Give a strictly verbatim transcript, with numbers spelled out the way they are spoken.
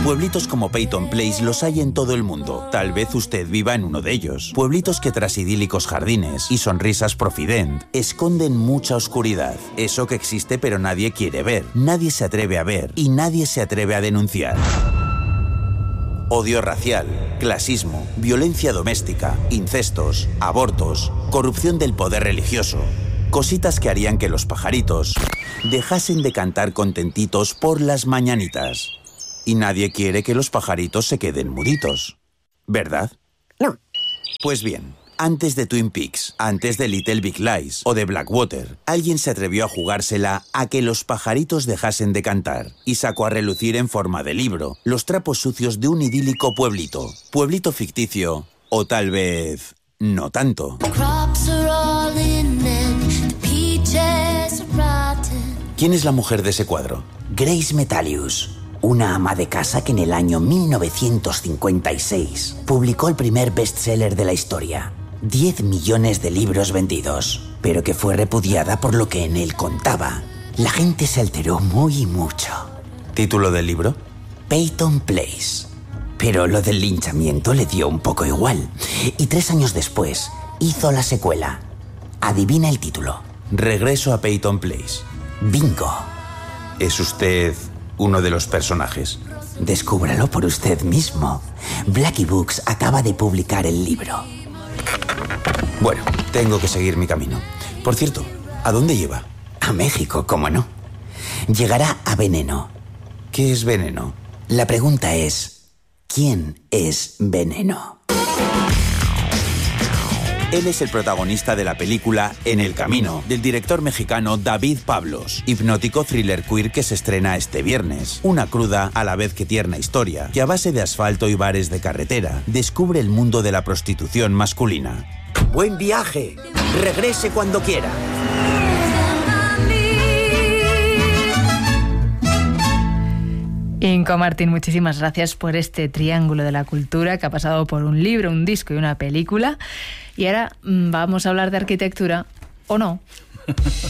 Pueblitos como Peyton Place los hay en todo el mundo. Tal vez usted viva en uno de ellos. Pueblitos que tras idílicos jardines y sonrisas profident esconden mucha oscuridad. Eso que existe pero nadie quiere ver, nadie se atreve a ver y nadie se atreve a denunciar. Odio racial, clasismo, violencia doméstica, incestos, abortos, corrupción del poder religioso. Cositas que harían que los pajaritos dejasen de cantar contentitos por las mañanitas. Y nadie quiere que los pajaritos se queden muditos, ¿verdad? No. Pues bien, antes de Twin Peaks, antes de Little Big Lies o de Blackwater, alguien se atrevió a jugársela a que los pajaritos dejasen de cantar y sacó a relucir en forma de libro los trapos sucios de un idílico pueblito. Pueblito ficticio, o tal vez no tanto. ¿Quién es la mujer de ese cuadro? Grace Metalius. Una ama de casa que en el año mil novecientos cincuenta y seis publicó el primer bestseller de la historia. diez millones de libros vendidos, pero que fue repudiada por lo que en él contaba. La gente se alteró muy mucho. ¿Título del libro? Peyton Place. Pero lo del linchamiento le dio un poco igual. Y tres años después hizo la secuela. Adivina el título. Regreso a Peyton Place. Bingo. ¿Es usted uno de los personajes? Descúbralo por usted mismo. Blackie Books acaba de publicar el libro. Bueno, tengo que seguir mi camino. Por cierto, ¿a dónde lleva? A México, ¿cómo no? Llegará a Veneno. ¿Qué es Veneno? La pregunta es, ¿quién es Veneno? Él es el protagonista de la película En el Camino, del director mexicano David Pablos, hipnótico thriller queer que se estrena este viernes. Una cruda, a la vez que tierna historia, que a base de asfalto y bares de carretera, descubre el mundo de la prostitución masculina. ¡Buen viaje! ¡Regrese cuando quiera! Inco Martín, muchísimas gracias por este triángulo de la cultura que ha pasado por un libro, un disco y una película. Y ahora vamos a hablar de arquitectura, ¿o no?